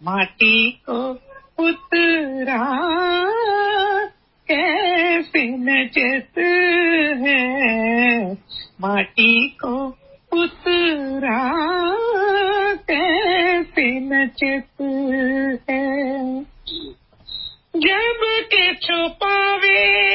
माटी को उतरा कैसे नचत है, माटी को उतरा कैसे नचत है। जब के छुपावे